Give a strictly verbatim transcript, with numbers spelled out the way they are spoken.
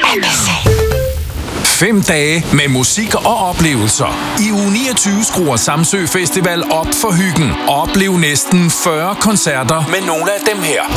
Fem dage med musik og oplevelser. I uge niogtyve skruer Samsø Festival op for hyggen. Oplev næsten fyrre koncerter med nogle af dem her.